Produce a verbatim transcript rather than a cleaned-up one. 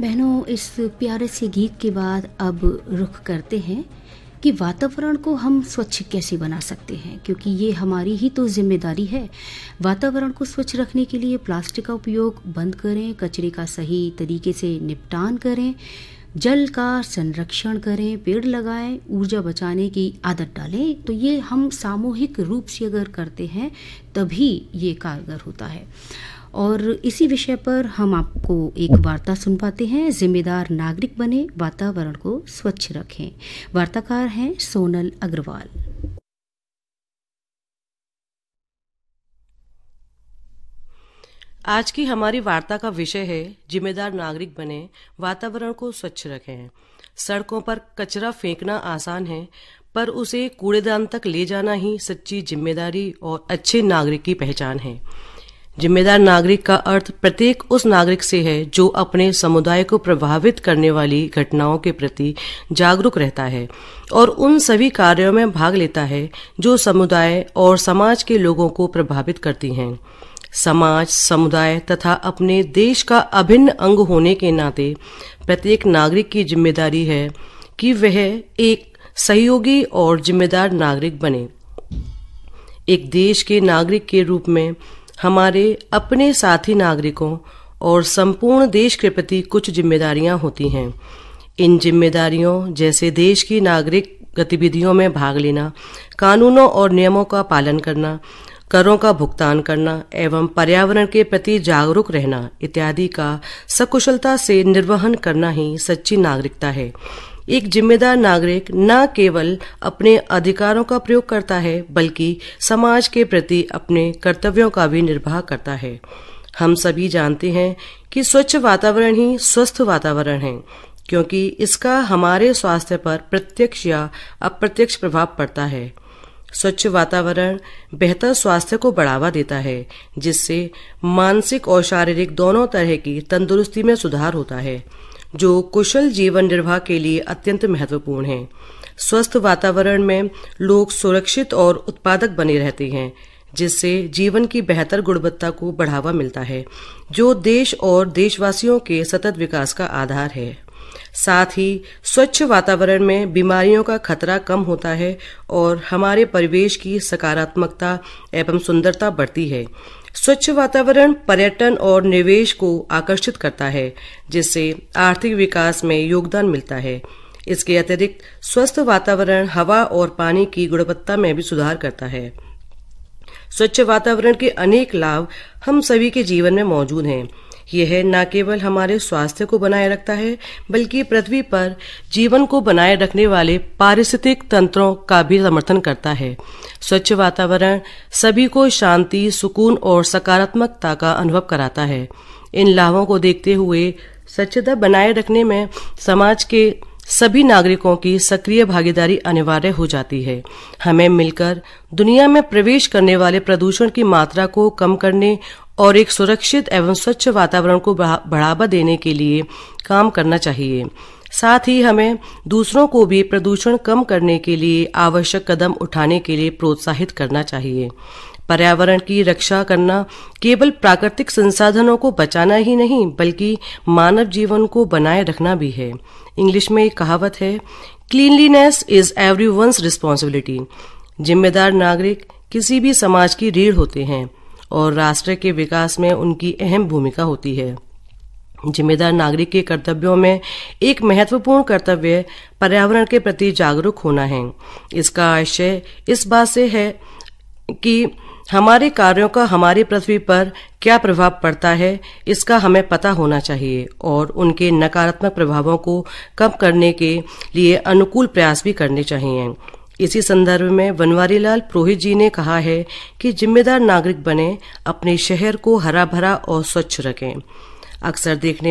बहनों, इस प्यारे से गीत के बाद अब रुख करते हैं कि वातावरण को हम स्वच्छ कैसे बना सकते हैं, क्योंकि ये हमारी ही तो जिम्मेदारी है। वातावरण को स्वच्छ रखने के लिए प्लास्टिक का उपयोग बंद करें, कचरे का सही तरीके से निपटान करें, जल का संरक्षण करें, पेड़ लगाएं, ऊर्जा बचाने की आदत डालें। तो ये हम सामूहिक रूप से अगर करते हैं तभी ये कारगर होता है। और इसी विषय पर हम आपको एक वार्ता सुन पाते हैं, जिम्मेदार नागरिक बने, वातावरण को स्वच्छ रखें। वार्ताकार हैं सोनल अग्रवाल। आज की हमारी वार्ता का विषय है जिम्मेदार नागरिक बने, वातावरण को स्वच्छ रखें। सड़कों पर कचरा फेंकना आसान है, पर उसे कूड़ेदान तक ले जाना ही सच्ची जिम्मेदारी और अच्छे नागरिक की पहचान है। जिम्मेदार नागरिक का अर्थ प्रत्येक उस नागरिक से है जो अपने समुदाय को प्रभावित करने वाली घटनाओं के प्रति जागरूक रहता है और उन सभी कार्यों में भाग लेता है जो समुदाय और समाज के लोगों को प्रभावित करती हैं। समाज, समुदाय तथा अपने देश का अभिन्न अंग होने के नाते प्रत्येक नागरिक की जिम्मेदारी है कि वह एक सहयोगी और जिम्मेदार नागरिक बने। एक देश के नागरिक के रूप में हमारे अपने साथी नागरिकों और संपूर्ण देश के प्रति कुछ जिम्मेदारियां होती हैं। इन जिम्मेदारियों जैसे देश की नागरिक गतिविधियों में भाग लेना, कानूनों और नियमों का पालन करना, करों का भुगतान करना एवं पर्यावरण के प्रति जागरूक रहना इत्यादि का सकुशलता से निर्वहन करना ही सच्ची नागरिकता है। एक जिम्मेदार नागरिक न केवल अपने अधिकारों का प्रयोग करता है बल्कि समाज के प्रति अपने कर्तव्यों का भी निर्वाह करता है। हम सभी जानते हैं कि स्वच्छ वातावरण ही स्वस्थ वातावरण है, क्योंकि इसका हमारे स्वास्थ्य पर प्रत्यक्ष या अप्रत्यक्ष प्रभाव पड़ता है। स्वच्छ वातावरण बेहतर स्वास्थ्य को बढ़ावा देता है, जिससे मानसिक और शारीरिक दोनों तरह की तंदुरुस्ती में सुधार होता है, जो कुशल जीवन निर्वाह के लिए अत्यंत महत्वपूर्ण है। स्वस्थ वातावरण में लोग सुरक्षित और उत्पादक बने रहते हैं, जिससे जीवन की बेहतर गुणवत्ता को बढ़ावा मिलता है, जो देश और देशवासियों के सतत विकास का आधार है। साथ ही स्वच्छ वातावरण में बीमारियों का खतरा कम होता है और हमारे परिवेश की सकारात्मकता एवं सुंदरता बढ़ती है। स्वच्छ वातावरण पर्यटन और निवेश को आकर्षित करता है, जिससे आर्थिक विकास में योगदान मिलता है। इसके अतिरिक्त स्वस्थ वातावरण हवा और पानी की गुणवत्ता में भी सुधार करता है। स्वच्छ वातावरण के अनेक लाभ हम सभी के जीवन में मौजूद हैं। यह न केवल हमारे स्वास्थ्य को बनाए रखता है बल्कि पृथ्वी पर जीवन को बनाए रखने वाले पारिस्थितिक तंत्रों का भी समर्थन करता है। स्वच्छ वातावरण सभी को शांति, सुकून और सकारात्मकता का अनुभव कराता है। इन लाभों को देखते हुए स्वच्छता बनाए रखने में समाज के सभी नागरिकों की सक्रिय भागीदारी अनिवार्य हो जाती है। हमें मिलकर दुनिया में प्रवेश करने वाले प्रदूषण की मात्रा को कम करने और एक सुरक्षित एवं स्वच्छ वातावरण को बढ़ावा देने के लिए काम करना चाहिए। साथ ही हमें दूसरों को भी प्रदूषण कम करने के लिए आवश्यक कदम उठाने के लिए प्रोत्साहित करना चाहिए। पर्यावरण की रक्षा करना केवल प्राकृतिक संसाधनों को बचाना ही नहीं बल्कि मानव जीवन को बनाए रखना भी है। इंग्लिश में एक कहावत है, क्लीनलीनेस इज एवरीवन्स रिस्पॉन्सिबिलिटी। जिम्मेदार नागरिक किसी भी समाज की रीढ़ होते हैं और राष्ट्र के विकास में उनकी अहम भूमिका होती है। जिम्मेदार नागरिक के कर्तव्यों में एक महत्वपूर्ण कर्तव्य पर्यावरण के प्रति जागरूक होना है। इसका आशय इस बात से है कि हमारे कार्यों का हमारी पृथ्वी पर क्या प्रभाव पड़ता है, इसका हमें पता होना चाहिए और उनके नकारात्मक प्रभावों को कम करने के लिए अनुकूल प्रयास भी करने चाहिए। इसी संदर्भ में बनवारी लाल पुरोहित जी ने कहा है कि जिम्मेदार नागरिक बने, अपने शहर को हरा भरा और स्वच्छ रखें। अक्सर देखने